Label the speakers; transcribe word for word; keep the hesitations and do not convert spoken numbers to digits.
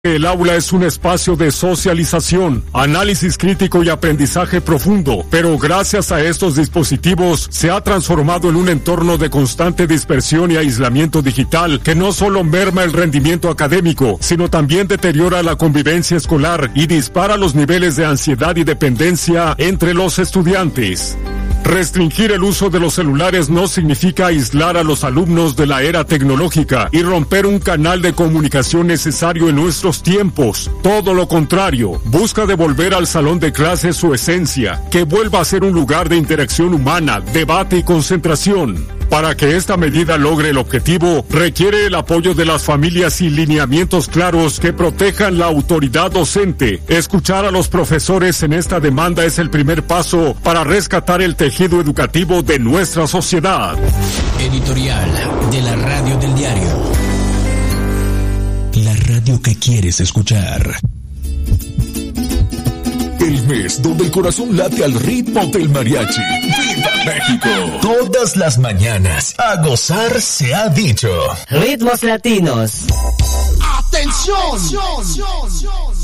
Speaker 1: El aula es un espacio de socialización, análisis crítico y aprendizaje profundo, pero gracias a estos dispositivos se ha transformado en un entorno de constante dispersión y aislamiento digital que no solo merma el rendimiento académico, sino también deteriora la convivencia escolar y dispara los niveles de ansiedad y dependencia entre los estudiantes. Restringir el uso de los celulares no significa aislar a los alumnos de la era tecnológica y romper un canal de comunicación necesario en nuestros tiempos. Todo lo contrario, busca devolver al salón de clases su esencia, que vuelva a ser un lugar de interacción humana, debate y concentración. Para que esta medida logre el objetivo, requiere el apoyo de las familias y lineamientos claros que protejan la autoridad docente. Escuchar a los profesores en esta demanda es el primer paso para rescatar el tejido educativo de nuestra sociedad.
Speaker 2: Editorial de la Radio del Diario. La radio que quieres escuchar.
Speaker 3: El mes donde el corazón late al ritmo del mariachi. ¡Viva México! Todas las mañanas, a gozar se ha dicho.
Speaker 4: Ritmos latinos.
Speaker 5: ¡Atención!